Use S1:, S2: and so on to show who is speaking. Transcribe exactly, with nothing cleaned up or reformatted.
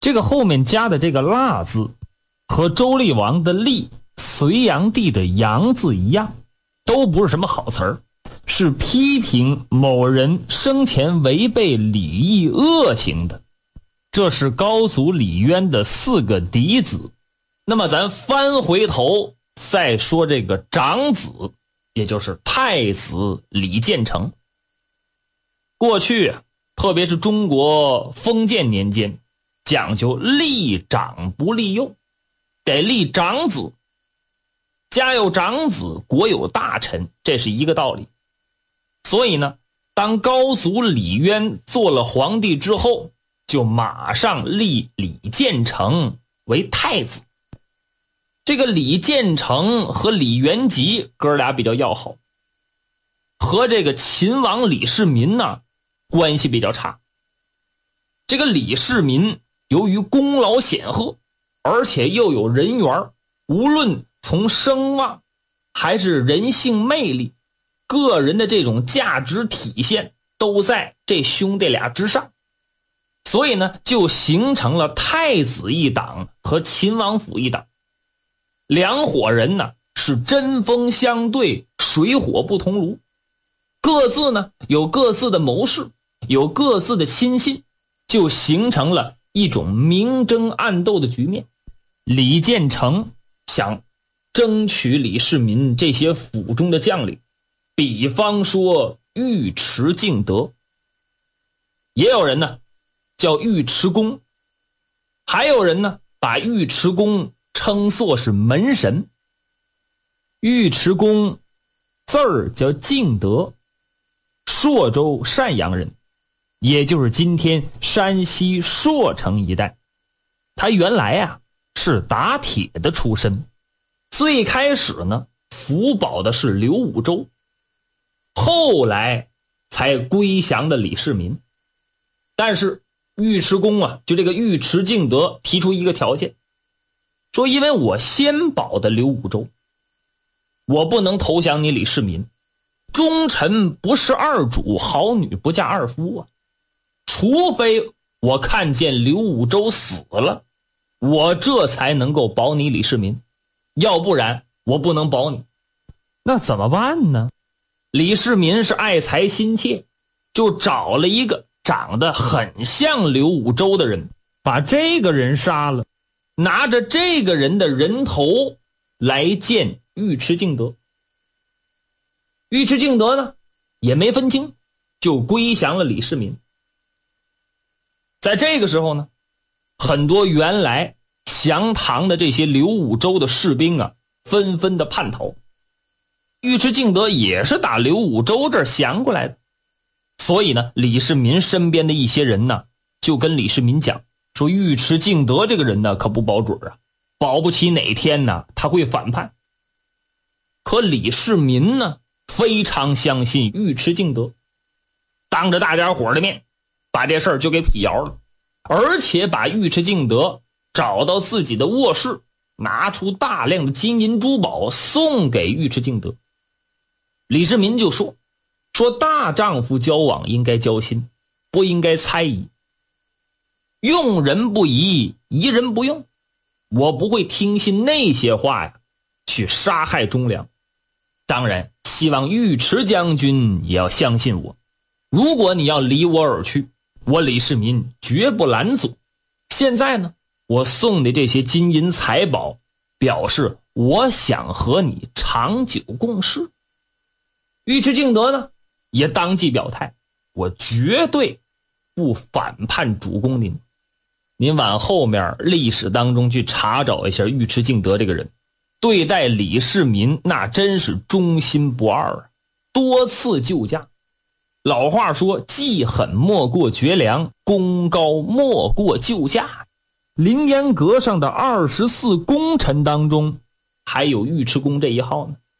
S1: 这个后面加的这个腊字和周厉王的厉、隋炀帝的炀字一样，都不是什么好词儿，是批评某人生前违背礼义恶行的。这是高祖李渊的四个嫡子。那么咱翻回头再说这个长子，也就是太子李建成。过去啊，特别是中国封建年间，讲究立长不立幼，得立长子。家有长子，国有大臣，这是一个道理。所以呢，当高祖李渊做了皇帝之后，就马上立李建成为太子。这个李建成和李元吉哥俩比较要好，和这个秦王李世民呢关系比较差。这个李世民由于功劳显赫，而且又有人缘，无论从声望还是人性魅力，个人的这种价值体现都在这兄弟俩之上。所以呢，就形成了太子一党和秦王府一党。两伙人呢是针锋相对，水火不同炉，各自呢有各自的谋士，有各自的亲信，就形成了一种明争暗斗的局面。李建成想争取李世民这些府中的将领，比方说尉迟敬德，也有人呢叫尉迟恭，还有人呢把尉迟恭称作是门神。尉迟恭字儿叫敬德，朔州单阳人，也就是今天山西朔城一带。他原来啊是打铁的出身，最开始呢辅保的是刘武周，后来才归降的李世民。但是尉迟恭啊，就这个尉迟敬德提出一个条件，说因为我先保的刘武周，我不能投降你李世民，忠臣不是二主，好女不嫁二夫啊。除非我看见刘武周死了，我这才能够保你李世民，要不然我不能保你。那怎么办呢？李世民是爱才心切，就找了一个长得很像刘武周的人，把这个人杀了，拿着这个人的人头来见尉迟敬德。尉迟敬德呢也没分清，就归降了李世民。在这个时候呢，很多原来降唐的这些刘武周的士兵啊，纷纷的叛逃。尉迟敬德也是打刘武周这儿降过来的，所以呢，李世民身边的一些人呢，就跟李世民讲说，尉迟敬德这个人呢，可不保准啊，保不齐哪天呢，他会反叛。可李世民呢，非常相信尉迟敬德，当着大家伙的面，把这事儿就给辟谣了，而且把尉迟敬德找到自己的卧室，拿出大量的金银珠宝送给尉迟敬德。李世民就说说大丈夫交往应该交心，不应该猜疑，用人不疑，疑人不用，我不会听信那些话呀，去杀害忠良。当然希望尉迟将军也要相信我，如果你要离我而去，我李世民绝不拦阻。现在呢，我送的这些金银财宝，表示我想和你长久共事。尉迟敬德呢也当即表态，我绝对不反叛主公您。您往后面历史当中去查找一下尉迟敬德这个人，对待李世民那真是忠心不二啊，多次救驾。老话说，记狠莫过绝粮，功高莫过救驾。凌烟阁上的二十四功臣当中，还有尉迟恭这一号呢。